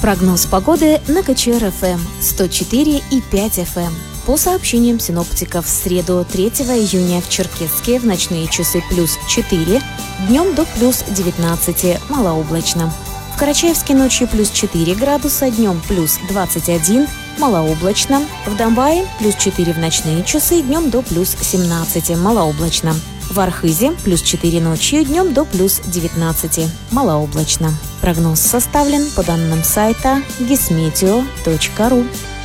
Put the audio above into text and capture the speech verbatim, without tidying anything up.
Прогноз погоды на КЧР-ФМ сто четыре и пять эф эм. По сообщениям синоптиков, в среду третьего июня в Черкесске в ночные часы плюс четыре, днем до плюс девятнадцать, малооблачно. В Карачаевске ночью плюс четыре градуса, днем плюс двадцать один, малооблачно. В Домбае плюс четыре в ночные часы, днем до плюс семнадцать, малооблачно. В Архызе плюс четыре ночью, днем до плюс девятнадцать, малооблачно. Прогноз составлен по данным сайта гисметео точка ру.